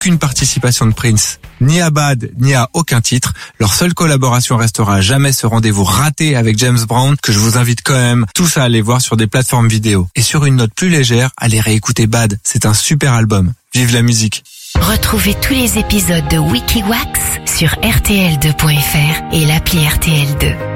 aucune participation de Prince, ni à Bad, ni à aucun titre. Leur seule collaboration restera à jamais ce rendez-vous raté avec James Brown que je vous invite quand même tous à aller voir sur des plateformes vidéo. Et sur une note plus légère, allez réécouter Bad, c'est un super album. Vive la musique. Retrouvez tous les épisodes de Wikiwax sur rtl2.fr et l'appli RTL2.